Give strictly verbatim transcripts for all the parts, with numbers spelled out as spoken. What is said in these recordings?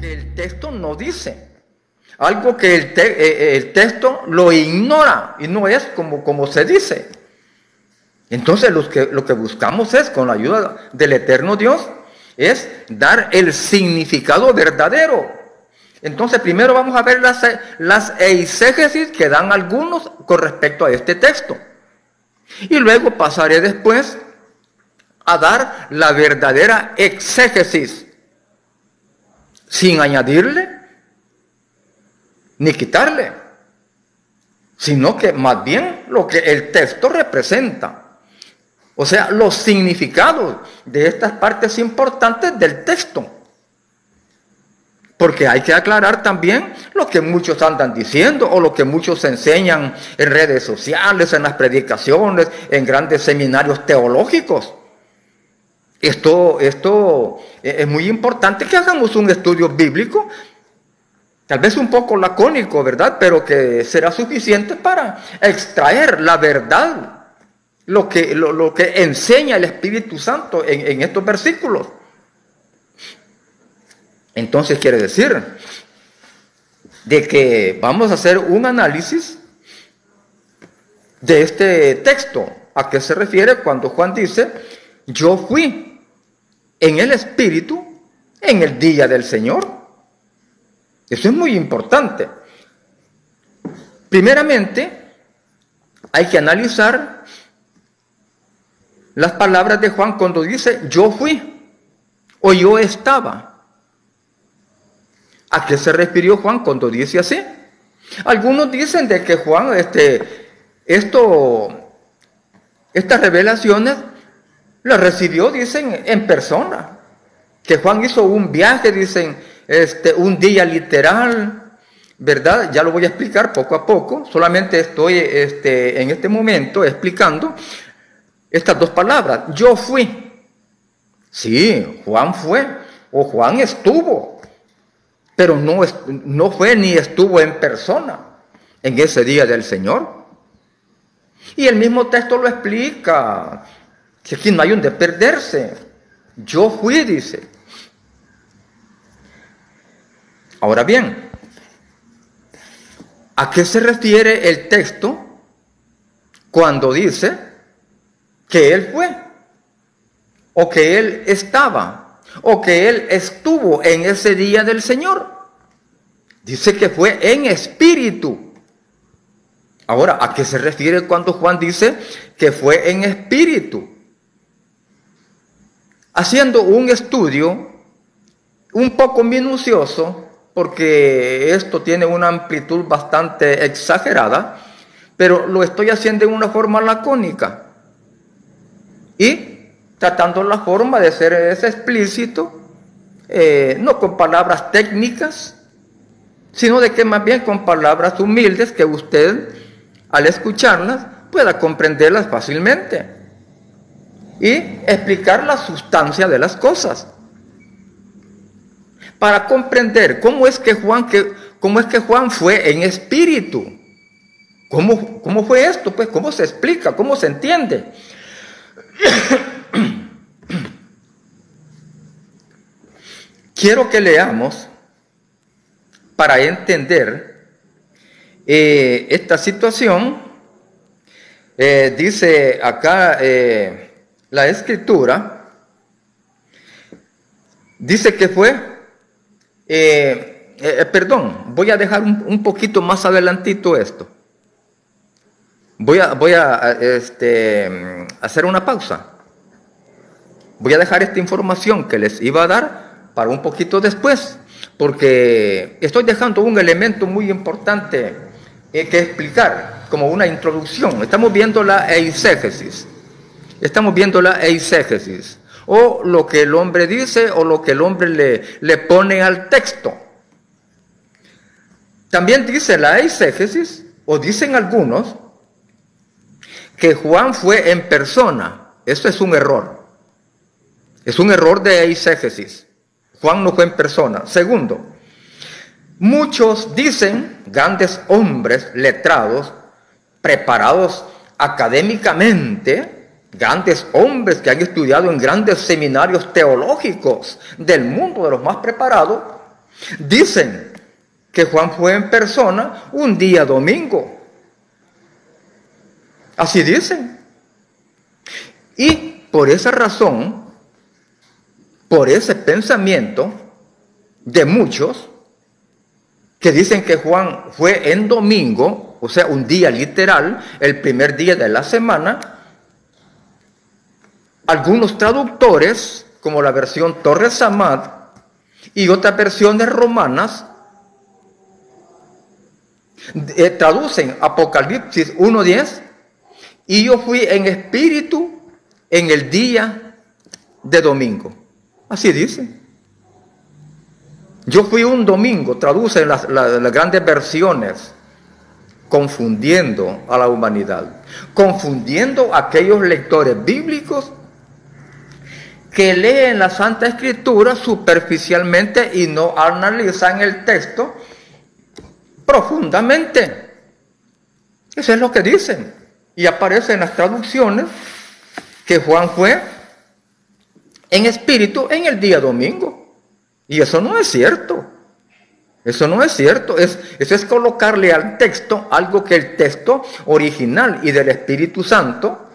que el texto no dice, algo que el, te, el texto lo ignora y no es como, como se dice. Entonces lo que, lo que buscamos es, con la ayuda del eterno Dios, es dar el significado verdadero. Entonces primero vamos a ver las, las eisegesis que dan algunos con respecto a este texto. Y luego pasaré después a dar la verdadera exégesis, sin añadirle ni quitarle, sino que más bien lo que el texto representa. O sea, los significados de estas partes importantes del texto. Porque hay que aclarar también lo que muchos andan diciendo o lo que muchos enseñan en redes sociales, en las predicaciones, en grandes seminarios teológicos. Esto, esto es muy importante que hagamos un estudio bíblico, tal vez un poco lacónico, ¿verdad? Pero que será suficiente para extraer la verdad. Lo que, lo, lo que enseña el Espíritu Santo en, en estos versículos. Entonces quiere decir de que vamos a hacer un análisis de este texto. ¿A qué se refiere cuando Juan dice, yo fui en el Espíritu en el día del Señor? Eso es muy importante. Primeramente, hay que analizar las palabras de Juan cuando dice yo fui o yo estaba. ¿A qué se refirió Juan cuando dice así? Algunos dicen de que Juan, este, esto, estas revelaciones las recibió, dicen, en persona. Que Juan hizo un viaje, dicen, este, un día literal, ¿verdad? Ya lo voy a explicar poco a poco. Solamente estoy este, en este momento explicando estas dos palabras, yo fui. Sí, Juan fue, o Juan estuvo, pero no, no fue ni estuvo en persona en ese día del Señor. Y el mismo texto lo explica, que aquí no hay donde perderse. Yo fui, dice. Ahora bien, ¿a qué se refiere el texto cuando dice que él fue, o que él estaba, o que él estuvo en ese día del Señor? Dice que fue en espíritu. Ahora, ¿a qué se refiere cuando Juan dice que fue en espíritu? Haciendo un estudio un poco minucioso, porque esto tiene una amplitud bastante exagerada, pero lo estoy haciendo en una forma lacónica. Y tratando la forma de ser ese explícito, eh, no con palabras técnicas, sino de que más bien con palabras humildes que usted, al escucharlas, pueda comprenderlas fácilmente y explicar la sustancia de las cosas. Para comprender cómo es que Juan, que, cómo es que Juan fue en espíritu. ¿Cómo, cómo fue esto? Pues, ¿cómo se explica? ¿Cómo se entiende? Quiero que leamos para entender eh, esta situación. Eh, dice acá eh, la Escritura, dice que fue, eh, eh, perdón, voy a dejar un, un poquito más adelantito esto. Voy a, voy a este, hacer una pausa. Voy a dejar esta información que les iba a dar para un poquito después, porque estoy dejando un elemento muy importante eh, que explicar, como una introducción. Estamos viendo la eisegesis. Estamos viendo la eisegesis, o lo que el hombre dice, o lo que el hombre le, le pone al texto. También dice la eisegesis, o dicen algunos, que Juan fue en persona. Eso es un error. Es un error de eisegesis. Juan no fue en persona. Segundo, muchos dicen, grandes hombres letrados, preparados académicamente, grandes hombres que han estudiado en grandes seminarios teológicos del mundo, de los más preparados, Dicen que Juan fue en persona un día domingo. Así dicen. Y por esa razón, por ese pensamiento de muchos que dicen que Juan fue en domingo, o sea, un día literal, el primer día de la semana, algunos traductores, como la versión Torres Amat y otras versiones romanas, eh, traducen Apocalipsis uno diez, y yo fui en espíritu en el día de domingo. Así dice. Yo fui un domingo, traducen las, las, las grandes versiones, confundiendo a la humanidad, confundiendo a aquellos lectores bíblicos que leen la Santa Escritura superficialmente y no analizan el texto profundamente. Eso es lo que dicen. Y aparece en las traducciones que Juan fue en espíritu en el día domingo. Y eso no es cierto. Eso no es cierto. Es, eso es colocarle al texto algo que el texto original y del Espíritu Santo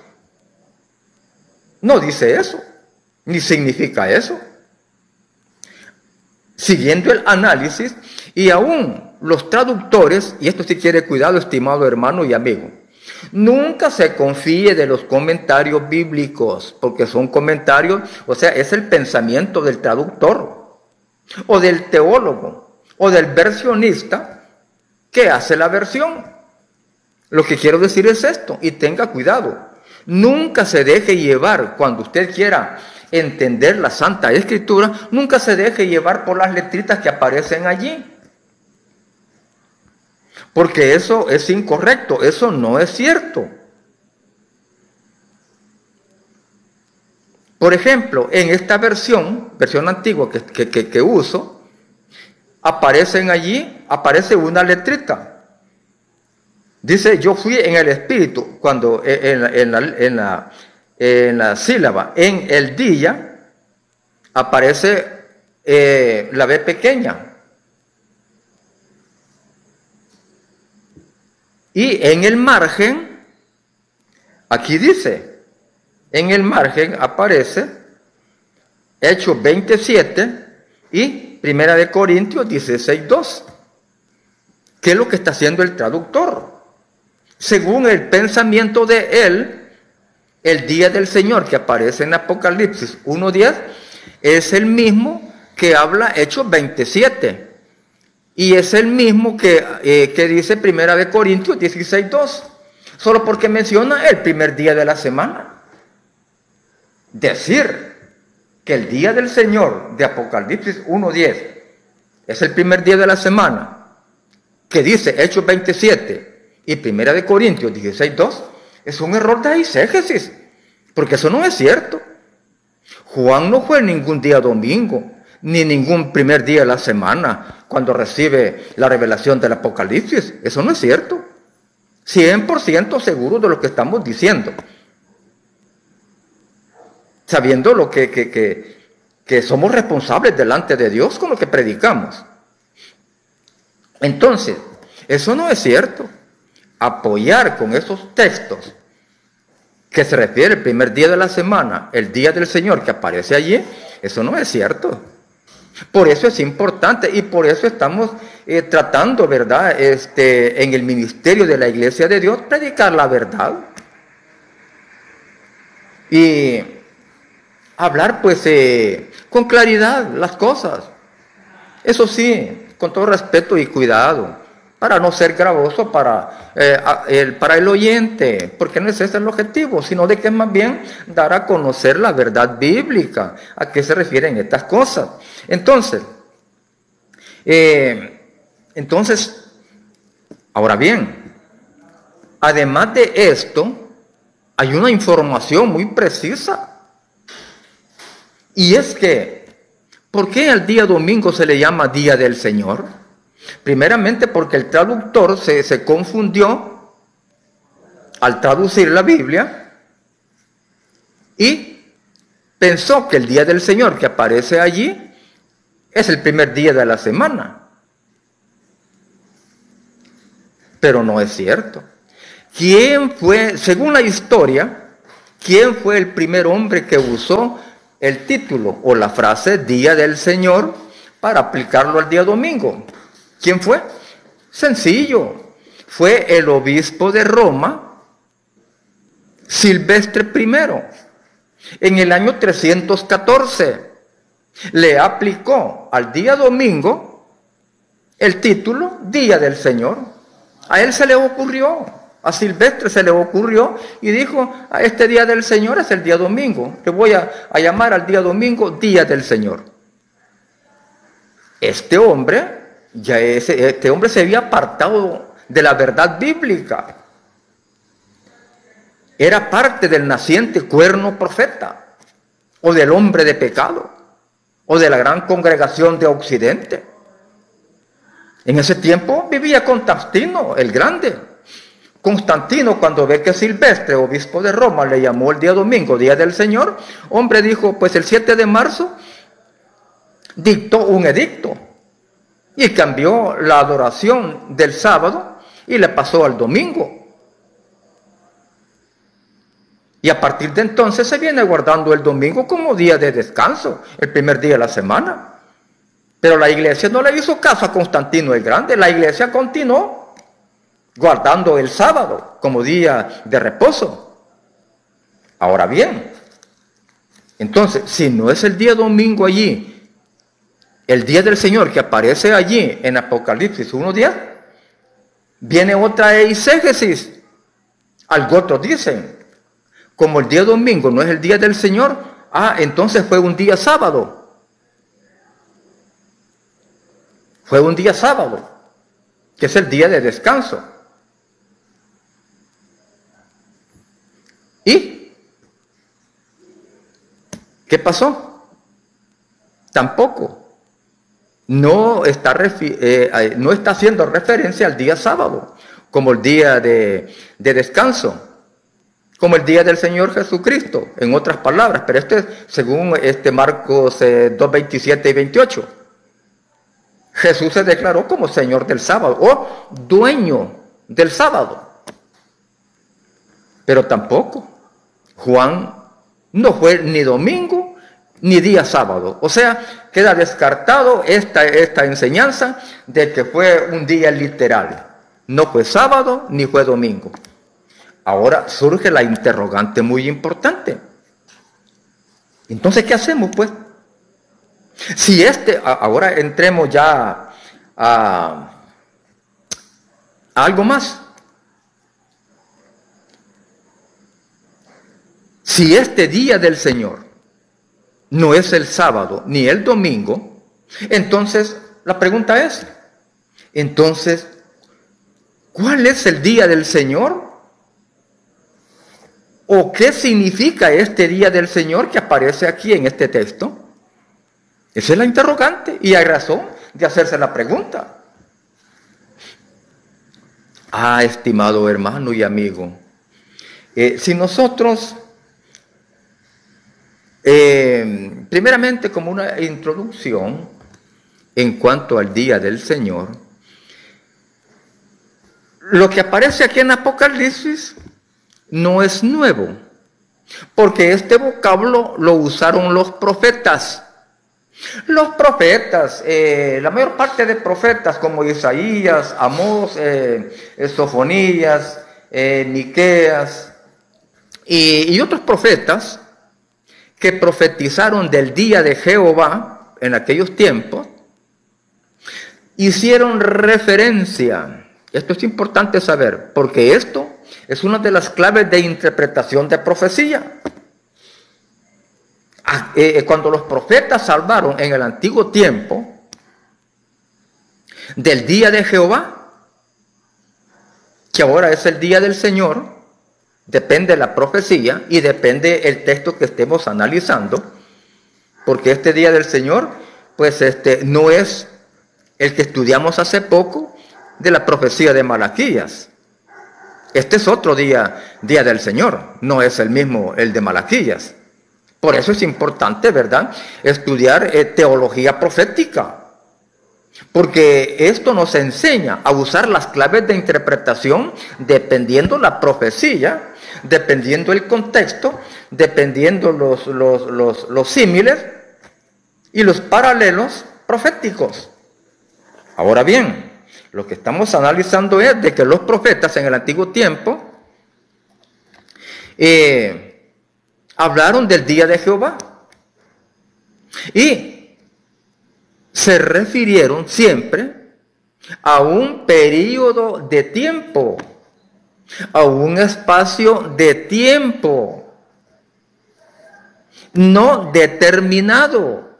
no dice eso, ni significa eso. Siguiendo el análisis, y aún los traductores, y esto sí quiere cuidado, estimado hermano y amigo, nunca se confíe de los comentarios bíblicos, porque son comentarios, o sea, es el pensamiento del traductor, o del teólogo, o del versionista que hace la versión. Lo que quiero decir es esto, y tenga cuidado. Nunca se deje llevar, cuando usted quiera entender la Santa Escritura, nunca se deje llevar por las letritas que aparecen allí. Porque eso es incorrecto, eso no es cierto. Por ejemplo, en esta versión, versión antigua que, que, que, que uso, aparecen allí, aparece una letrita. Dice, yo fui en el espíritu, cuando en la, en la, en la, en la sílaba, en el día, aparece eh, la B pequeña. Y en el margen, aquí dice, en el margen aparece Hechos veintisiete y Primera de Corintios dieciséis dos. ¿Qué es lo que está haciendo el traductor? Según el pensamiento de él, el día del Señor que aparece en Apocalipsis uno diez es el mismo que habla Hechos veintisiete. Y es el mismo que, eh, que dice Primera de Corintios dieciséis dos. Solo porque menciona el primer día de la semana. Decir que el día del Señor de Apocalipsis uno diez es el primer día de la semana, que dice Hechos veintisiete y Primera de Corintios dieciséis dos, es un error de eisegesis, porque eso no es cierto. Juan no fue ningún día domingo, ni ningún primer día de la semana cuando recibe la revelación del Apocalipsis. Eso no es cierto. cien por ciento seguro de lo que estamos diciendo, sabiendo lo que, que, que, que somos responsables delante de Dios con lo que predicamos. Entonces, eso no es cierto. Apoyar con esos textos que se refiere al primer día de la semana, el día del Señor que aparece allí, eso no es cierto. Por eso es importante y por eso estamos eh, tratando, ¿verdad?, este, en el ministerio de la Iglesia de Dios, predicar la verdad. Y hablar, pues, eh, con claridad las cosas. Eso sí, con todo respeto y cuidado, para no ser gravoso para, eh, el, para el oyente, porque no es ese el objetivo, sino de que más bien dar a conocer la verdad bíblica, a qué se refieren estas cosas. Entonces, eh, entonces, ahora bien, además de esto, hay una información muy precisa, y es que, ¿por qué al día domingo se le llama Día del Señor? Primeramente porque el traductor se, se confundió al traducir la Biblia y pensó que el día del Señor que aparece allí es el primer día de la semana. Pero no es cierto. ¿Quién fue, según la historia, quién fue el primer hombre que usó el título o la frase Día del Señor para aplicarlo al día domingo? ¿Quién fue? Sencillo. Fue el obispo de Roma, Silvestre primero. En el año trescientos catorce le aplicó al día domingo el título Día del Señor. A él se le ocurrió, a Silvestre se le ocurrió y dijo, a este día del Señor es el día domingo, le voy a, a llamar al día domingo Día del Señor. Este hombre, ya ese, este hombre se había apartado de la verdad bíblica. Era parte del naciente cuerno profeta, o del hombre de pecado, o de la gran congregación de Occidente. En ese tiempo vivía Constantino el Grande. Constantino, cuando ve que Silvestre, obispo de Roma, le llamó el día domingo, Día del Señor, hombre dijo, pues el siete de marzo dictó un edicto y cambió la adoración del sábado y le pasó al domingo. Y a partir de entonces se viene guardando el domingo como día de descanso, el primer día de la semana. Pero la iglesia no le hizo caso a Constantino el Grande, la iglesia continuó guardando el sábado como día de reposo. Ahora bien, entonces, si no es el día domingo allí, el día del Señor que aparece allí en Apocalipsis uno diez, viene otra eisegesis. Algo otros dicen, como el día domingo no es el día del Señor, ah, entonces fue un día sábado. Fue un día sábado, que es el día de descanso. ¿Y qué pasó? Tampoco. No está, eh, no está haciendo referencia al día sábado, como el día de, de descanso, como el día del Señor Jesucristo, en otras palabras. Pero este es según este Marcos eh, dos, veintisiete y veintiocho. Jesús se declaró como Señor del sábado o dueño del sábado. Pero tampoco Juan no fue ni domingo ni día sábado. O sea, queda descartado esta, esta enseñanza de que fue un día literal. No fue sábado ni fue domingo. Ahora surge la interrogante muy importante. Entonces, ¿qué hacemos pues? Si este, ahora entremos ya a, a algo más. Si este día del Señor no es el sábado ni el domingo, entonces la pregunta es, entonces, ¿cuál es el día del Señor? ¿O qué significa este día del Señor que aparece aquí en este texto? Esa es la interrogante y hay razón de hacerse la pregunta. Ah, estimado hermano y amigo, eh, si nosotros, eh, primeramente como una introducción en cuanto al día del Señor, lo que aparece aquí en Apocalipsis no es nuevo, porque este vocablo lo usaron los profetas. Los profetas, eh, la mayor parte de profetas como Isaías, Amós, eh, Sofonías, eh, Miqueas y, y otros profetas que profetizaron del día de Jehová en aquellos tiempos, hicieron referencia. Esto es importante saber, porque esto es una de las claves de interpretación de profecía. Cuando los profetas salvaron en el antiguo tiempo del día de Jehová, que ahora es el día del Señor, depende la profecía y depende el texto que estemos analizando, porque este día del Señor, pues este no es el que estudiamos hace poco de la profecía de Malaquías. Este es otro día, día del Señor, no es el mismo el de Malaquías. Por eso es importante, ¿verdad?, estudiar eh, teología profética. Porque esto nos enseña a usar las claves de interpretación dependiendo la profecía, dependiendo el contexto, dependiendo los, los, los, los símiles y los paralelos proféticos. Ahora bien, lo que estamos analizando es de que los profetas en el antiguo tiempo eh, hablaron del día de Jehová y se refirieron siempre a un periodo de tiempo, a un espacio de tiempo no determinado.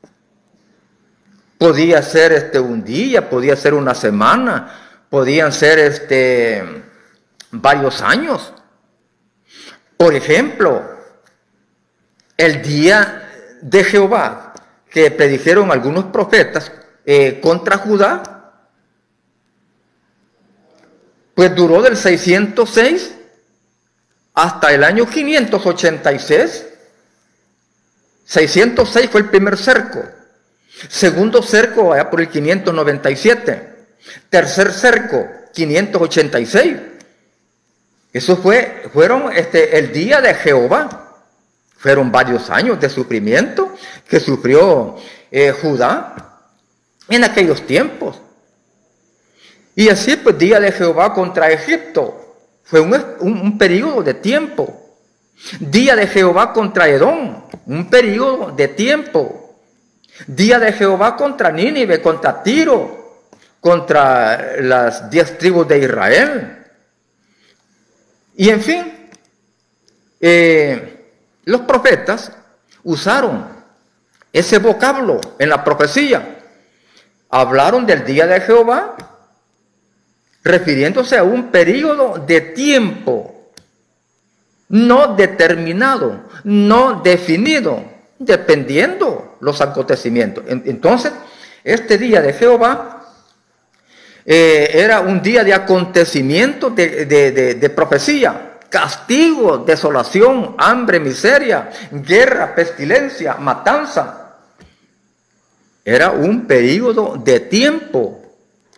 Podía ser este un día, podía ser una semana, podían ser este varios años. Por ejemplo, el día de Jehová que predijeron algunos profetas eh, contra Judá, pues duró del seiscientos seis hasta el año quinientos ochenta y seis. seiscientos seis fue el primer cerco. Segundo cerco allá por el quinientos noventa y siete. Tercer cerco, quinientos ochenta y seis. Eso fue, fueron este, el día de Jehová. Fueron varios años de sufrimiento que sufrió eh, Judá en aquellos tiempos. Y así, pues, día de Jehová contra Egipto. Fue un, un, un periodo de tiempo. Día de Jehová contra Edom. Un periodo de tiempo. Día de Jehová contra Nínive, contra Tiro, contra las diez tribus de Israel. Y en fin, eh, los profetas usaron ese vocablo en la profecía. Hablaron del día de Jehová, refiriéndose a un periodo de tiempo no determinado, no definido, dependiendo los acontecimientos. Entonces, este día de Jehová eh, era un día de acontecimiento, de, de, de, de profecía. Castigo, desolación, hambre, miseria, guerra, pestilencia, matanza. Era un periodo de tiempo.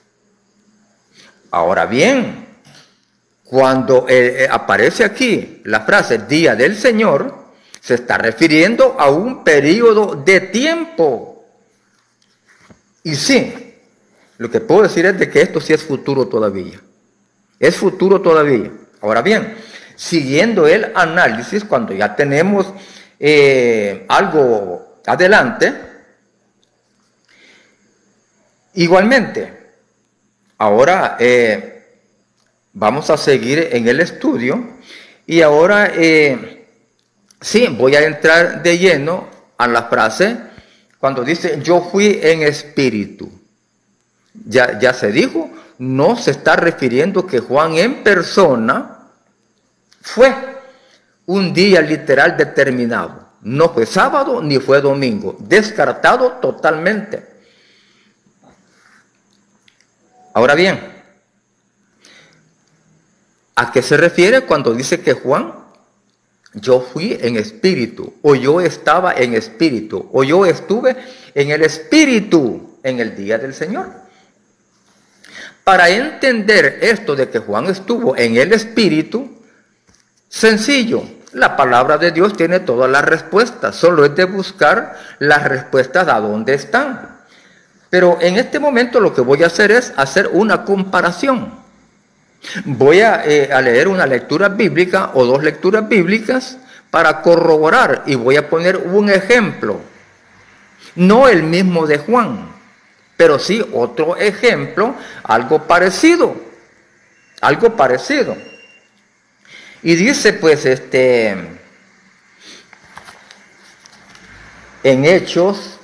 Ahora bien, cuando eh, aparece aquí la frase Día del Señor, se está refiriendo a un periodo de tiempo. Y sí, lo que puedo decir es de que esto sí es futuro todavía. Es futuro todavía. Ahora bien, siguiendo el análisis, cuando ya tenemos eh, algo adelante, igualmente, ahora eh, vamos a seguir en el estudio y ahora eh, sí, voy a entrar de lleno a la frase cuando dice yo fui en espíritu. Ya, ya se dijo, no se está refiriendo que Juan en persona fue un día literal determinado. No fue sábado ni fue domingo. Descartado totalmente. Ahora bien, ¿a qué se refiere cuando dice que Juan, yo fui en espíritu, o yo estaba en espíritu, o yo estuve en el espíritu en el día del Señor? Para entender esto de que Juan estuvo en el espíritu, sencillo, la palabra de Dios tiene todas las respuestas, solo es de buscar las respuestas a dónde están. Pero en este momento lo que voy a hacer es hacer una comparación. Voy a, eh, a leer una lectura bíblica o dos lecturas bíblicas para corroborar y voy a poner un ejemplo. No el mismo de Juan, pero sí otro ejemplo, algo parecido, algo parecido. Y dice pues este, en Hechos,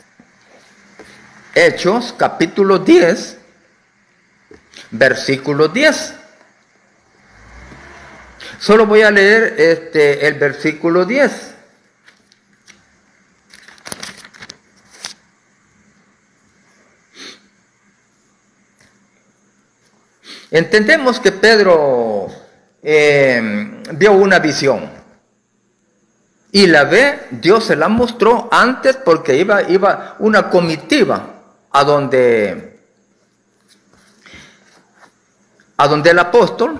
Hechos capítulo diez, versículo diez. Solo voy a leer este, el versículo diez. Entendemos que Pedro eh, vio una visión. Y la ve, Dios se la mostró antes porque iba, iba una comitiva a donde, a donde el apóstol,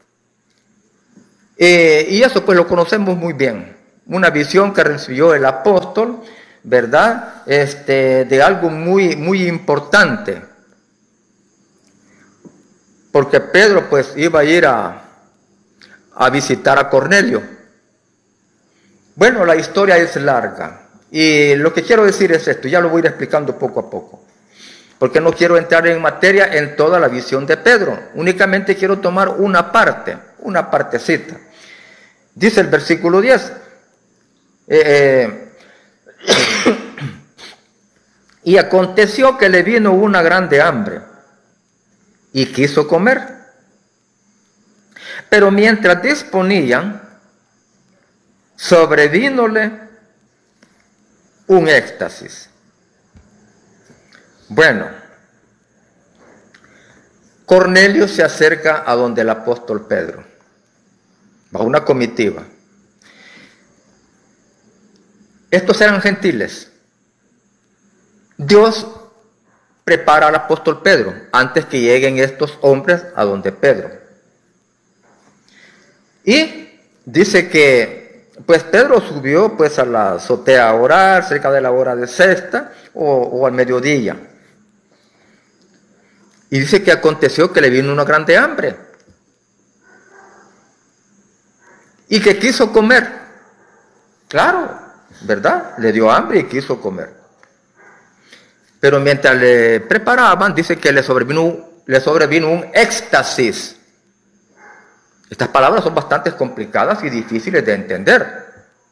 eh, y eso pues lo conocemos muy bien, una visión que recibió el apóstol, ¿verdad? Este, de algo muy, muy importante, porque Pedro pues iba a ir a, a visitar a Cornelio. Bueno, la historia es larga y lo que quiero decir es esto, ya lo voy a ir explicando poco a poco, porque no quiero entrar en materia en toda la visión de Pedro, únicamente quiero tomar una parte, una partecita. Dice el versículo diez, eh, eh, y aconteció que le vino una grande hambre y quiso comer, pero mientras disponían, sobrevínole un éxtasis. Bueno, Cornelio se acerca a donde el apóstol Pedro, va una comitiva. Estos eran gentiles. Dios prepara al apóstol Pedro antes que lleguen estos hombres a donde Pedro. Y dice que pues Pedro subió pues a la azotea a orar cerca de la hora de sexta o, o al mediodía. Y dice que aconteció que le vino una grande hambre y que quiso comer. Claro, ¿verdad? Le dio hambre y quiso comer. Pero mientras le preparaban, dice que le sobrevino, le sobrevino un éxtasis. Estas palabras son bastante complicadas y difíciles de entender.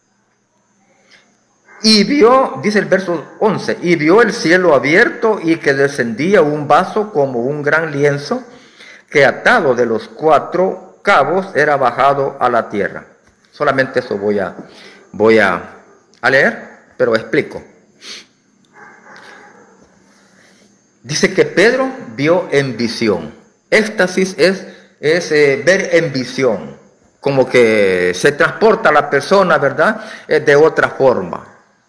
Y vio, dice el verso once, y vio el cielo abierto y que descendía un vaso como un gran lienzo que atado de los cuatro cabos era bajado a la tierra. Solamente eso voy a, voy a, a leer, pero explico. Dice que Pedro vio en visión. Éxtasis es, es eh, ver en visión, como que se transporta a la persona, ¿verdad? Eh, de otra forma.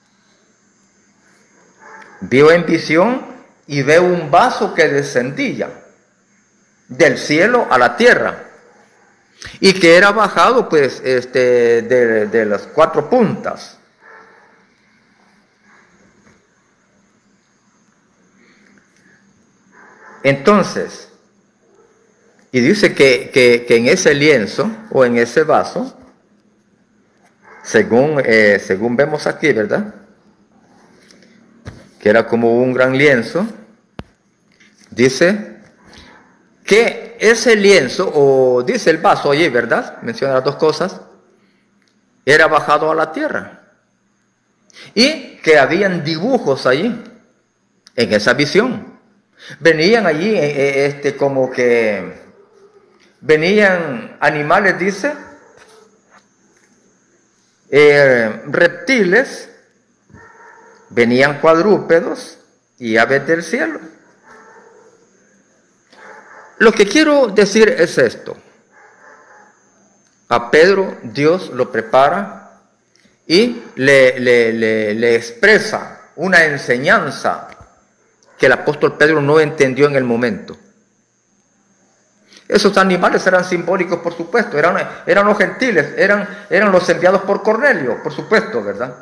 Vio en visión y ve un vaso que descendía del cielo a la tierra y que era bajado pues este, de, de las cuatro puntas. Entonces, y dice que, que, que en ese lienzo o en ese vaso, según, eh, según vemos aquí, ¿verdad? Que era como un gran lienzo, dice que ese lienzo, o dice el vaso allí, ¿verdad? Menciona las dos cosas, era bajado a la tierra. Y que habían dibujos allí, en esa visión. Venían allí, eh, este, como que, venían animales, dice, eh, reptiles, venían cuadrúpedos y aves del cielo. Lo que quiero decir es esto. A Pedro Dios lo prepara y le, le, le, le expresa una enseñanza que el apóstol Pedro no entendió en el momento. Esos animales eran simbólicos, por supuesto, eran, eran los gentiles, eran, eran los enviados por Cornelio, por supuesto, ¿verdad?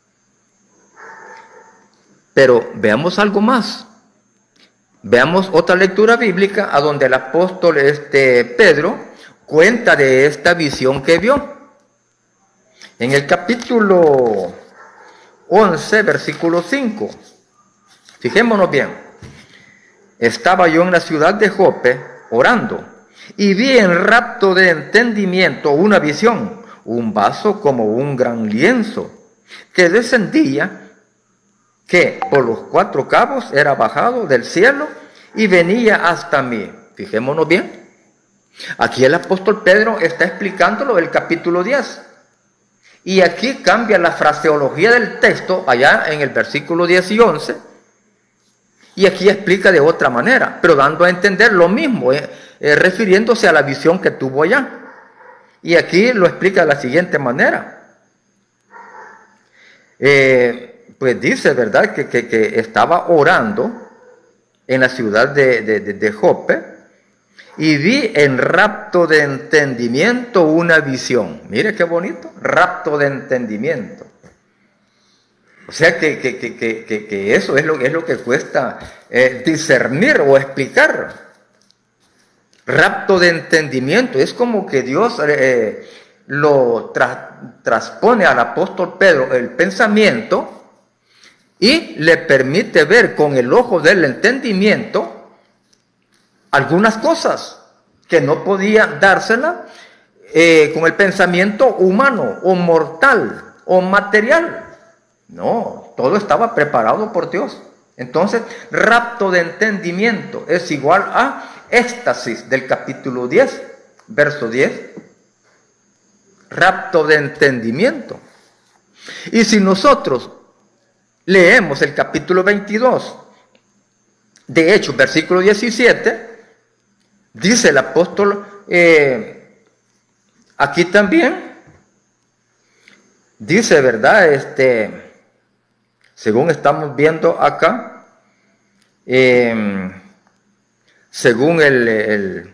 Pero veamos algo más. Veamos otra lectura bíblica a donde el apóstol este, Pedro cuenta de esta visión que vio. En el capítulo once, versículo cinco. Fijémonos bien. Estaba yo en la ciudad de Jope orando y vi en rapto de entendimiento una visión, un vaso como un gran lienzo que descendía, que por los cuatro cabos era bajado del cielo y venía hasta mí. Fijémonos bien. Aquí el apóstol Pedro está explicándolo el capítulo diez. Y aquí cambia la fraseología del texto allá en el versículo diez y once. Y aquí explica de otra manera, pero dando a entender lo mismo, eh, eh, refiriéndose a la visión que tuvo allá. Y aquí lo explica de la siguiente manera. eh, pues dice, ¿verdad?, que, que, que estaba orando en la ciudad de, de, de, de Jope, y vi en rapto de entendimiento una visión. Mire qué bonito, rapto de entendimiento. O sea que, que, que, que, que eso es lo, es lo que cuesta eh, discernir o explicar. Rapto de entendimiento. Es como que Dios eh, lo tra transpone al apóstol Pedro el pensamiento y le permite ver con el ojo del entendimiento algunas cosas que no podía dársela eh, con el pensamiento humano o mortal o material. No, todo estaba preparado por Dios. Entonces, rapto de entendimiento es igual a éxtasis del capítulo diez, verso diez. Rapto de entendimiento. Y si nosotros leemos el capítulo veintidós, de Hechos, versículo diecisiete, dice el apóstol, eh, aquí también, dice, ¿verdad?, este... según estamos viendo acá, eh, según el, el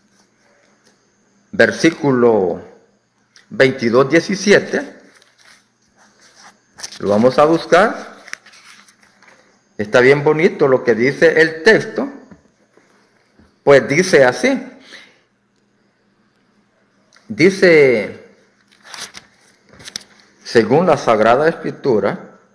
versículo veintidós, diecisiete, lo vamos a buscar. Está bien bonito lo que dice el texto, pues dice así, dice, según la Sagrada Escritura,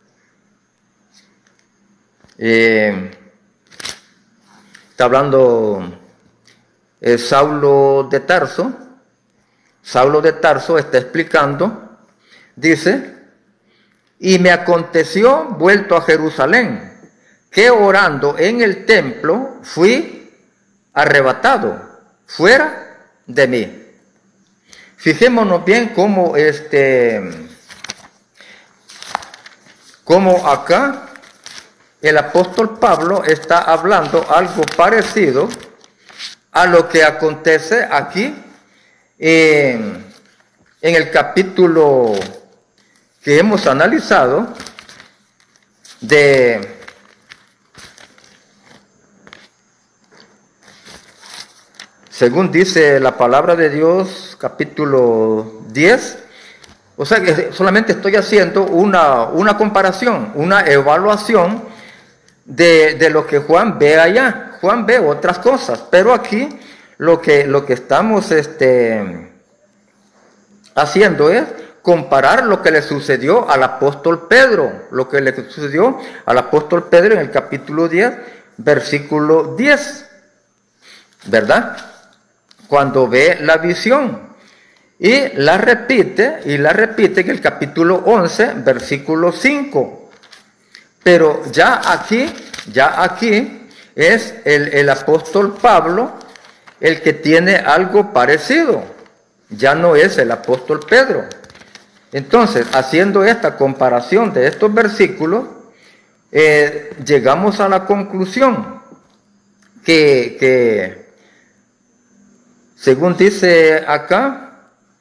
Eh, está hablando eh, Saulo de Tarso. Saulo de Tarso está explicando, dice, y me aconteció, vuelto a Jerusalén, que orando en el templo fui arrebatado fuera de mí. Fijémonos bien cómo este, cómo acá el apóstol Pablo está hablando algo parecido a lo que acontece aquí en, en el capítulo que hemos analizado de según dice la palabra de Dios, capítulo diez. O sea que solamente estoy haciendo una, una comparación, una evaluación De, de lo que Juan ve allá. Juan ve otras cosas, pero aquí lo que, lo que estamos este, haciendo es comparar lo que le sucedió al apóstol Pedro, lo que le sucedió al apóstol Pedro en el capítulo diez, versículo diez, ¿verdad? Cuando ve la visión y la repite, y la repite en el capítulo once, versículo cinco. Pero ya aquí, ya aquí es el, el apóstol Pablo el que tiene algo parecido. Ya no es el apóstol Pedro. Entonces, haciendo esta comparación de estos versículos, eh, llegamos a la conclusión que, que, según dice acá,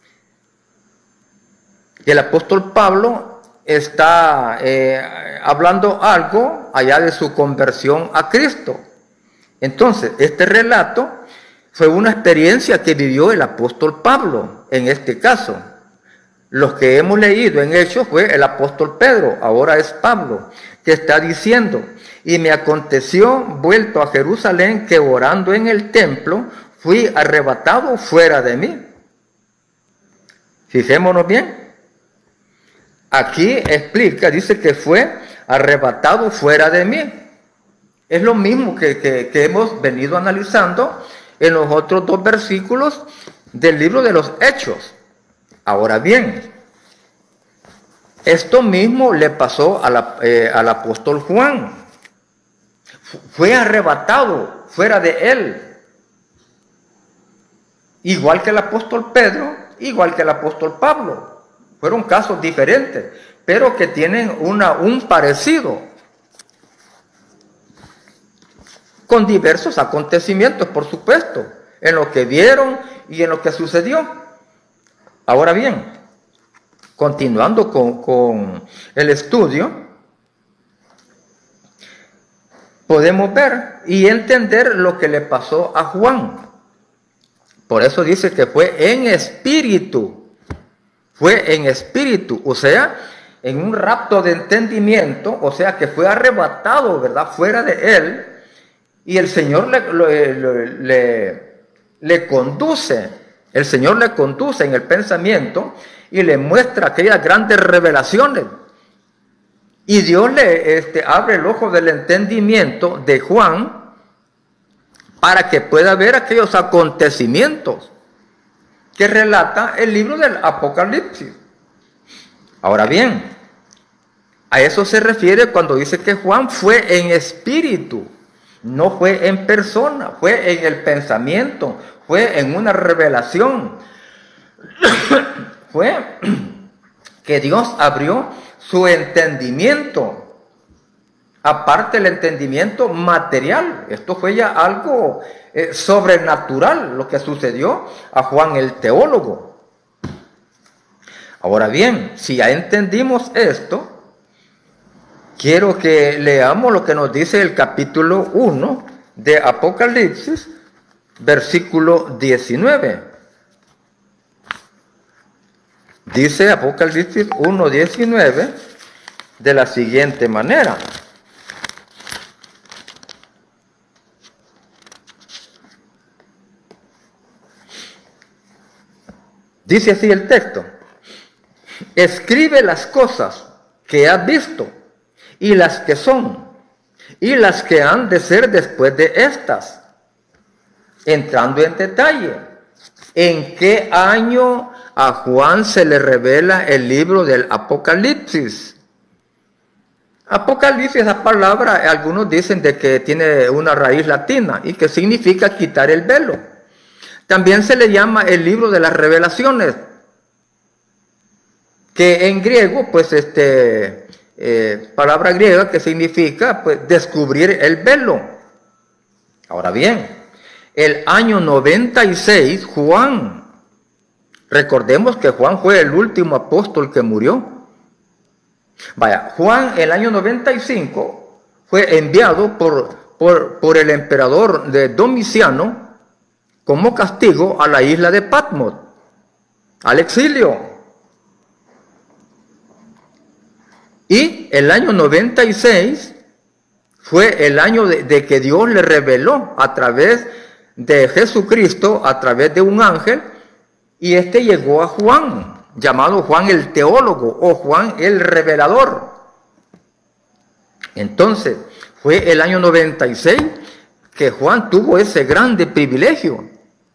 el apóstol Pablo está eh, hablando algo allá de su conversión a Cristo. Entonces, este relato fue una experiencia que vivió el apóstol Pablo, en este caso. Los que hemos leído en Hechos fue el apóstol Pedro, ahora es Pablo, que está diciendo, y me aconteció, vuelto a Jerusalén, que orando en el templo, fui arrebatado fuera de mí. Fijémonos bien. Aquí explica, dice que fue arrebatado fuera de mí. Es lo mismo que, que, que hemos venido analizando en los otros dos versículos del libro de los Hechos. Ahora bien, esto mismo le pasó a la, eh, al apóstol Juan. Fue arrebatado fuera de él. Igual que el apóstol Pedro, igual que el apóstol Pablo. Fueron casos diferentes, pero que tienen una, un parecido, con diversos acontecimientos, por supuesto, en lo que vieron y en lo que sucedió. Ahora bien, continuando con, con el estudio, podemos ver y entender lo que le pasó a Juan. Por eso dice que fue en espíritu, fue en espíritu, o sea, en un rapto de entendimiento, o sea, que fue arrebatado, ¿verdad?, fuera de él, y el Señor le, le, le, le conduce, el Señor le conduce en el pensamiento y le muestra aquellas grandes revelaciones. Y Dios le este, abre el ojo del entendimiento de Juan para que pueda ver aquellos acontecimientos que relata el libro del Apocalipsis. Ahora bien, a eso se refiere cuando dice que Juan fue en espíritu, no fue en persona, fue en el pensamiento, fue en una revelación. Fue que Dios abrió su entendimiento, aparte del entendimiento material. Esto fue ya algo eh, sobrenatural, lo que sucedió a Juan el teólogo. Ahora bien, si ya entendimos esto, quiero que leamos lo que nos dice el capítulo uno de Apocalipsis, versículo diecinueve. Dice Apocalipsis uno diecinueve de la siguiente manera. Dice así el texto: escribe las cosas que has visto, y las que son, y las que han de ser después de estas, entrando en detalle. ¿En qué año a Juan se le revela el libro del Apocalipsis? Apocalipsis, esa palabra, algunos dicen de que tiene una raíz latina y que significa quitar el velo. También se le llama el libro de las revelaciones, que en griego, pues, este, eh, palabra griega que significa, pues, descubrir el velo. Ahora bien, el año noventa y seis, Juan, recordemos que Juan fue el último apóstol que murió. Vaya, Juan, el año noventa y cinco, fue enviado por, por, por el emperador de Domiciano como castigo a la isla de Patmos, al exilio. Y el año noventa y seis fue el año de, de que Dios le reveló a través de Jesucristo, a través de un ángel, y este llegó a Juan, llamado Juan el teólogo o Juan el revelador. Entonces, fue el año noventa y seis que Juan tuvo ese grande privilegio.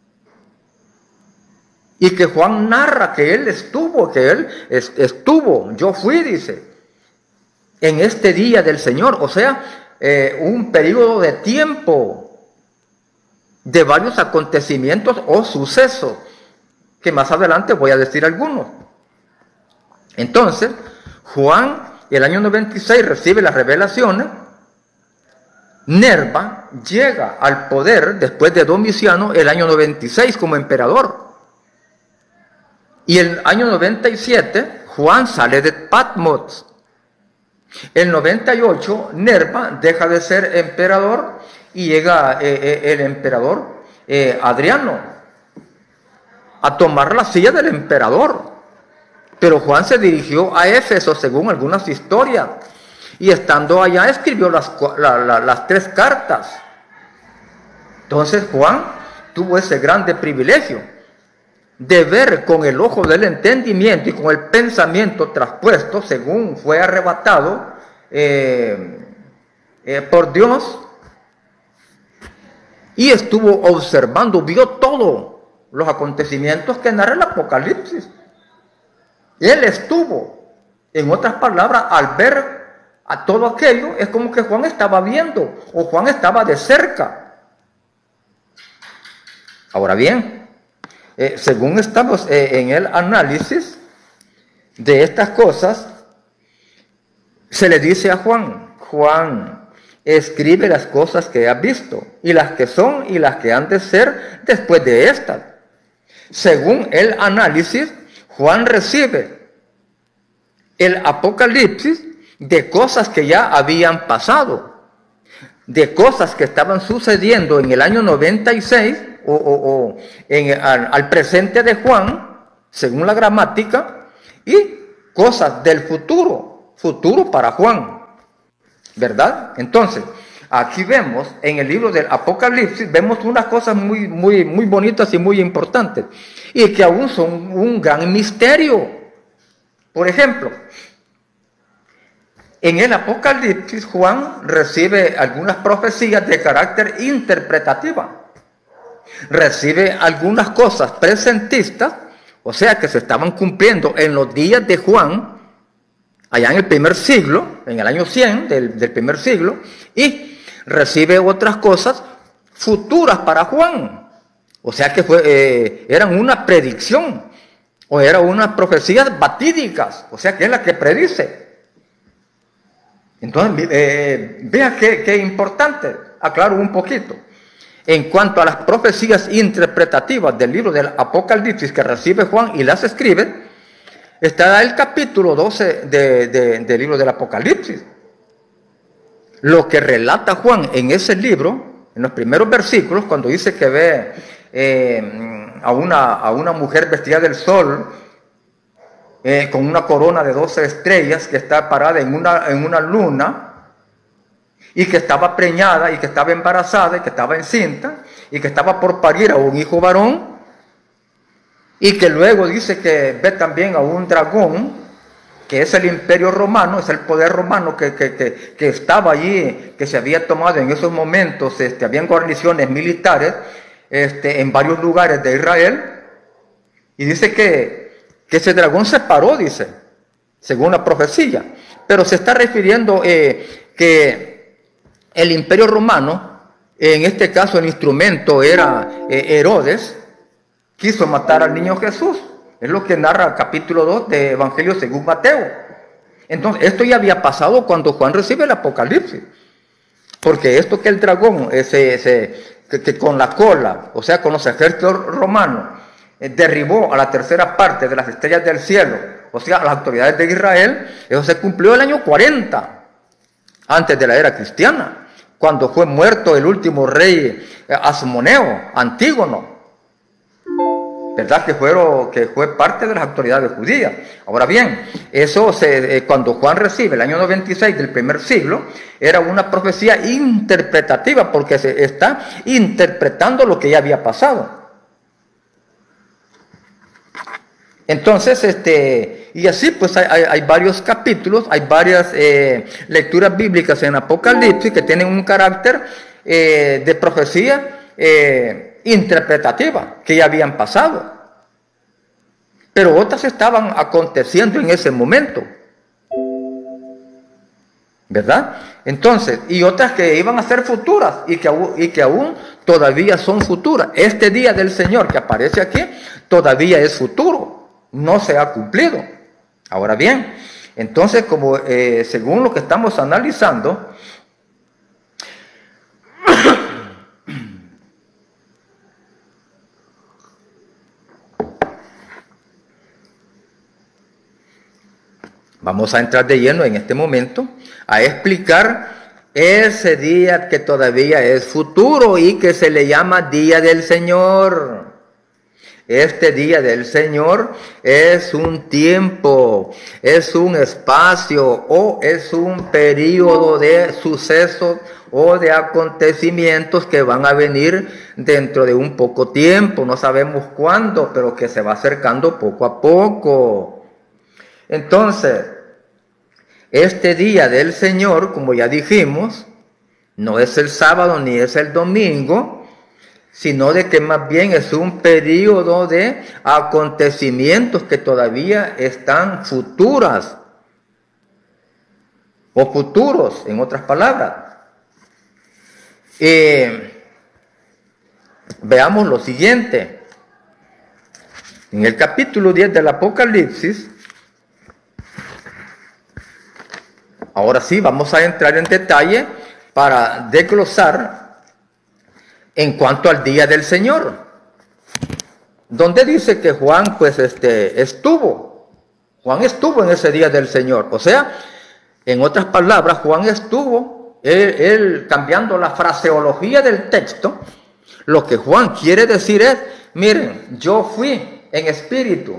Y que Juan narra que él estuvo, que él estuvo, yo fui, dice, en este día del Señor, o sea, eh, un periodo de tiempo de varios acontecimientos o sucesos, que más adelante voy a decir algunos. Entonces, Juan, el año noventa y seis, recibe las revelaciones. Nerva llega al poder después de Domiciano el año noventa y seis como emperador. Y el año noventa y siete, Juan sale de Patmos. El noventa y ocho, Nerva deja de ser emperador y llega eh, eh, el emperador eh, Adriano a tomar la silla del emperador. Pero Juan se dirigió a Éfeso, según algunas historias, y estando allá escribió las, la, la, las tres cartas. Entonces Juan tuvo ese grande privilegio de ver con el ojo del entendimiento y con el pensamiento traspuesto, según fue arrebatado eh, eh, por Dios, y estuvo observando, vio todos los acontecimientos que narra el Apocalipsis. Él estuvo, en otras palabras, al ver a todo aquello, es como que Juan estaba viendo, o Juan estaba de cerca. Ahora bien, eh, según estamos eh, en el análisis de estas cosas, se le dice a Juan, Juan, escribe las cosas que has visto, y las que son y las que han de ser después de estas. Según el análisis, Juan recibe el Apocalipsis de cosas que ya habían pasado, de cosas que estaban sucediendo en el año noventa y seis o, o, o en, al, al presente de Juan, según la gramática, y cosas del futuro, futuro para Juan, ¿verdad? Entonces, aquí vemos, en el libro del Apocalipsis, vemos unas cosas muy, muy, muy bonitas y muy importantes, y que aún son un gran misterio. Por ejemplo, en el Apocalipsis, Juan recibe algunas profecías de carácter interpretativa. Recibe algunas cosas presentistas, o sea que se estaban cumpliendo en los días de Juan, allá en el primer siglo, en el año cien del, del primer siglo, y recibe otras cosas futuras para Juan. O sea que fue, eh, eran una predicción, o eran unas profecías batídicas, o sea que es la que predice. Entonces, eh, vea qué, qué importante, aclaro un poquito. En cuanto a las profecías interpretativas del libro del Apocalipsis que recibe Juan y las escribe, está el capítulo doce de, de, del libro del Apocalipsis. Lo que relata Juan en ese libro, en los primeros versículos, cuando dice que ve eh, a, una, a una mujer vestida del sol, eh, con una corona de doce estrellas, que está parada en una, en una luna, y que estaba preñada, y que estaba embarazada, y que estaba encinta, y que estaba por parir a un hijo varón, y que luego dice que ve también a un dragón, que es el imperio romano, es el poder romano que, que, que, que estaba allí, que se había tomado en esos momentos, este, habían guarniciones militares este, en varios lugares de Israel, y dice que, que ese dragón se paró, dice, según la profecía, pero se está refiriendo eh, que el imperio romano, en este caso el instrumento era eh, Herodes, quiso matar al niño Jesús. Es lo que narra el capítulo dos de Evangelio según Mateo. Entonces, esto ya había pasado cuando Juan recibe el Apocalipsis. Porque esto que el dragón, ese, ese, que, que con la cola, o sea, con los ejércitos romanos, eh, derribó a la tercera parte de las estrellas del cielo, o sea, a las autoridades de Israel, eso se cumplió el año cuarenta, antes de la era cristiana, cuando fue muerto el último rey eh, Asmoneo, Antígono, ¿verdad? Que, fueron, que fue parte de las autoridades judías. Ahora bien, eso se, eh, cuando Juan recibe el año noventa y seis del primer siglo, era una profecía interpretativa, porque se está interpretando lo que ya había pasado. Entonces, este, y así pues hay, hay, hay varios capítulos, hay varias eh, lecturas bíblicas en Apocalipsis que tienen un carácter eh, de profecía eh, interpretativa, que ya habían pasado. Pero otras estaban aconteciendo en ese momento, ¿verdad? Entonces, y otras que iban a ser futuras y que, y que aún todavía son futuras. Este día del Señor que aparece aquí todavía es futuro. No se ha cumplido. Ahora bien, entonces, como eh, según lo que estamos analizando, vamos a entrar de lleno en este momento a explicar ese día que todavía es futuro y que se le llama Día del Señor. Este día del Señor es un tiempo, es un espacio o es un periodo de sucesos o de acontecimientos que van a venir dentro de un poco tiempo. No sabemos cuándo, pero que se va acercando poco a poco. Entonces, este día del Señor, como ya dijimos, no es el sábado ni es el domingo, sino de que más bien es un periodo de acontecimientos que todavía están futuras o futuros, en otras palabras. Eh, veamos lo siguiente. En el capítulo diez del Apocalipsis, ahora sí vamos a entrar en detalle para desglosar en cuanto al día del Señor, donde dice que Juan pues este estuvo. Juan estuvo en ese día del Señor. O sea, en otras palabras, Juan estuvo, él, él cambiando la fraseología del texto, lo que Juan quiere decir es, miren, yo fui en espíritu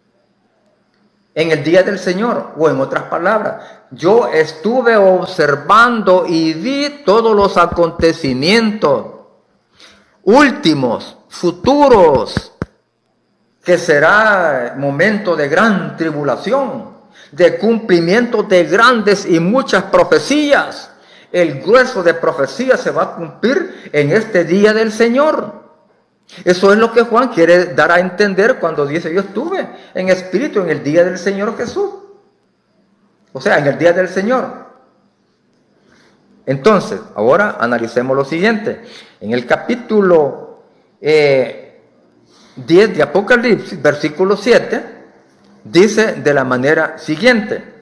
en el día del Señor, o en otras palabras, yo estuve observando y vi todos los acontecimientos últimos, futuros, que será momento de gran tribulación, de cumplimiento de grandes y muchas profecías. El grueso de profecías se va a cumplir en este día del Señor. Eso es lo que Juan quiere dar a entender cuando dice, yo estuve en espíritu en el día del Señor Jesús. O sea, en el día del Señor. Entonces, ahora analicemos lo siguiente. En el capítulo eh, diez de Apocalipsis, versículo siete, dice de la manera siguiente.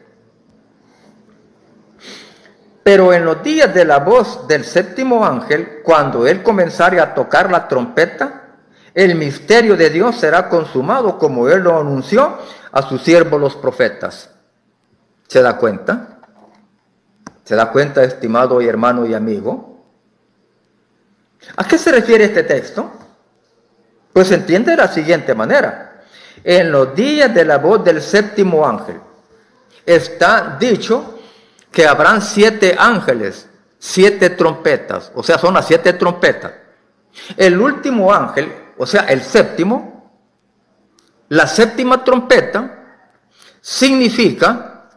Pero en los días de la voz del séptimo ángel, cuando él comenzare a tocar la trompeta, el misterio de Dios será consumado como él lo anunció a sus siervos los profetas. ¿Se da cuenta? ¿Se da cuenta, estimado y hermano y amigo? ¿A qué se refiere este texto? Pues se entiende de la siguiente manera. En los días de la voz del séptimo ángel, está dicho que habrán siete ángeles, siete trompetas, o sea, son las siete trompetas. El último ángel, o sea, el séptimo, la séptima trompeta, significa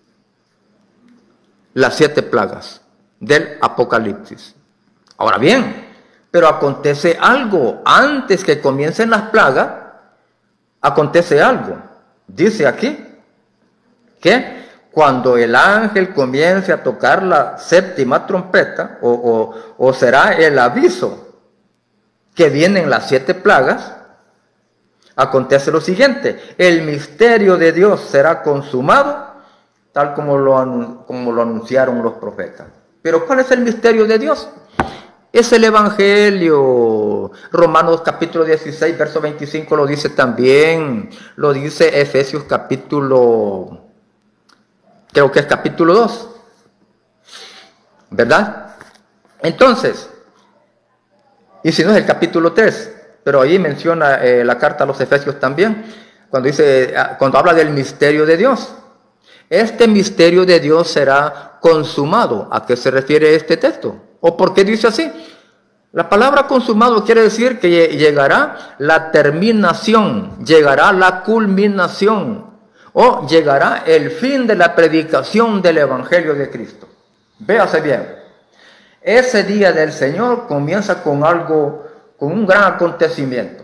las siete plagas del Apocalipsis. Ahora bien, pero acontece algo, antes que comiencen las plagas, acontece algo. Dice aquí que cuando el ángel comience a tocar la séptima trompeta, o, o, o será el aviso que vienen las siete plagas, acontece lo siguiente: el misterio de Dios será consumado, tal como lo, como lo anunciaron los profetas. Pero ¿cuál es el misterio de Dios? Es el Evangelio. Romanos capítulo dieciséis, verso veinticinco lo dice también. Lo dice Efesios capítulo, creo que es capítulo dos. ¿Verdad? Entonces, y si no es el capítulo tres, pero ahí menciona eh, la carta a los Efesios también, cuando dice, cuando habla del misterio de Dios. Este misterio de Dios será consumado. ¿A qué se refiere este texto? ¿O por qué dice así? La palabra consumado quiere decir que llegará la terminación, llegará la culminación, o llegará el fin de la predicación del Evangelio de Cristo. Véase bien, ese día del Señor comienza con algo, con un gran acontecimiento.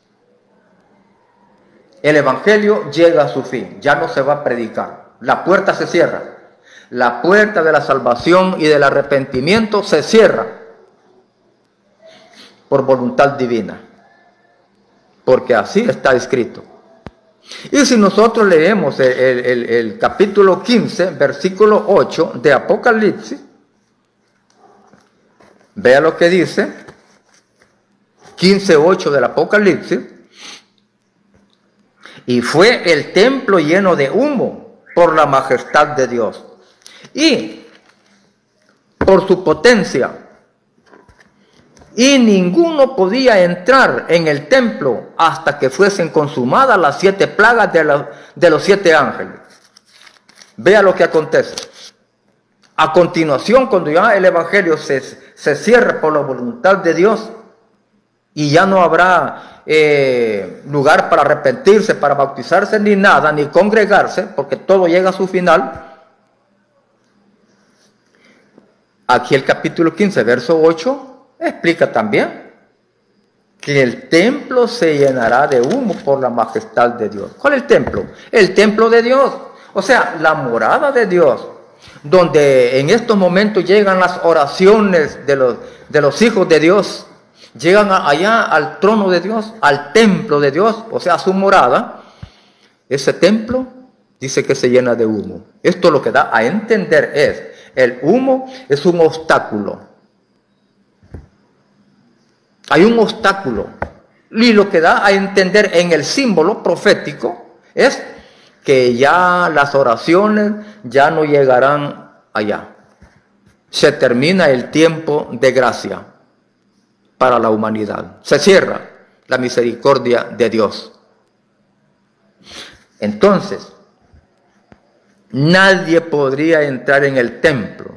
El Evangelio llega a su fin, ya no se va a predicar. La puerta se cierra. La puerta de la salvación y del arrepentimiento se cierra por voluntad divina, porque así está escrito. Y si nosotros leemos el, el, el capítulo quince, versículo ocho de Apocalipsis, vea lo que dice, quince ocho del Apocalipsis: y fue el templo lleno de humo por la majestad de Dios y por su potencia, y ninguno podía entrar en el templo hasta que fuesen consumadas las siete plagas de, la, de los siete ángeles. Vea lo que acontece. A continuación, cuando ya el Evangelio se, se cierre por la voluntad de Dios y ya no habrá eh, lugar para arrepentirse, para bautizarse, ni nada, ni congregarse, porque todo llega a su final. Aquí el capítulo quince, verso ocho, explica también que el templo se llenará de humo por la majestad de Dios. ¿Cuál es el templo? El templo de Dios, o sea, la morada de Dios, donde en estos momentos llegan las oraciones de los, de los hijos de Dios, llegan allá al trono de Dios, al templo de Dios, o sea, a su morada. Ese templo dice que se llena de humo. Esto lo que da a entender es, el humo es un obstáculo. Hay un obstáculo. Y lo que da a entender en el símbolo profético es que ya las oraciones ya no llegarán allá. Se termina el tiempo de gracia para la humanidad. Se cierra la misericordia de Dios. Entonces, nadie podría entrar en el templo